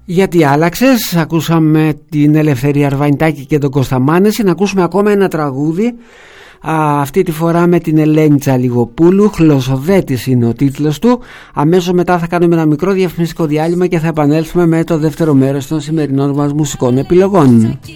Γιατί άλλαξες? Ακούσαμε την Ελευθερία Αρβανιτάκη και τον Κώστα Μάνεση. Να ακούσουμε ακόμα ένα τραγούδι, αυτή τη φορά με την Ελένη Τσαλιγοπούλου. Χλωσοδέτης είναι ο τίτλος του. Αμέσως μετά θα κάνουμε ένα μικρό διαφημιστικό διάλειμμα και θα επανέλθουμε με το δεύτερο μέρος των σημερινών μας μουσικών επιλογών.